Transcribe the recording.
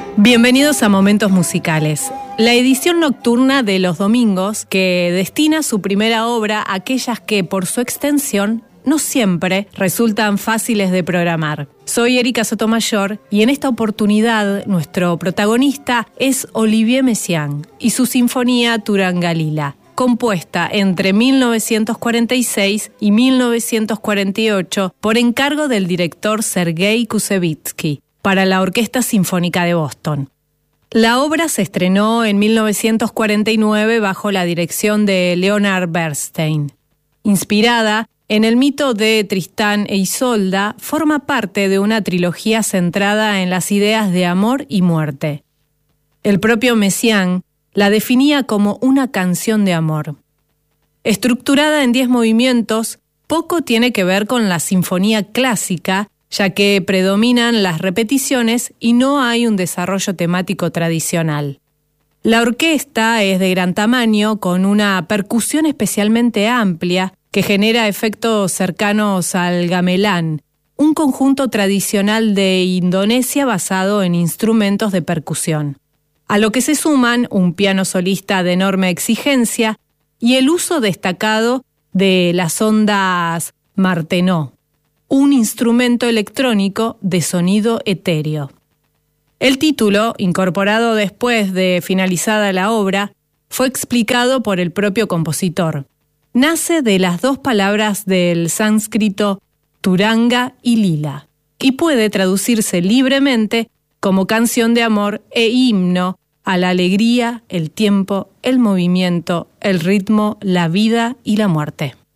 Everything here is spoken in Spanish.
Bienvenidos a Momentos Musicales, la edición nocturna de los domingos que destina su primera obra a aquellas que, por su extensión, no siempre resultan fáciles de programar. Soy Erika Sotomayor y en esta oportunidad nuestro protagonista es Olivier Messiaen y su sinfonía Turangalila, compuesta entre 1946 y 1948 por encargo del director Sergei Koussevitzky para la Orquesta Sinfónica de Boston. La obra se estrenó en 1949 bajo la dirección de Leonard Bernstein. Inspirada en el mito de Tristán e Isolda, forma parte de una trilogía centrada en las ideas de amor y muerte. El propio Messiaen la definía como una canción de amor. Estructurada en 10 movimientos, poco tiene que ver con la sinfonía clásica, ya que predominan las repeticiones y no hay un desarrollo temático tradicional. La orquesta es de gran tamaño, con una percusión especialmente amplia que genera efectos cercanos al gamelán, un conjunto tradicional de Indonesia basado en instrumentos de percusión, a lo que se suman un piano solista de enorme exigencia y el uso destacado de las ondas Martenot, un instrumento electrónico de sonido etéreo. El título, incorporado después de finalizada la obra, fue explicado por el propio compositor. Nace de las 2 palabras del sánscrito Turanga y Lila, y puede traducirse libremente como canción de amor e himno a la alegría, el tiempo, el movimiento, el ritmo, la vida y la muerte.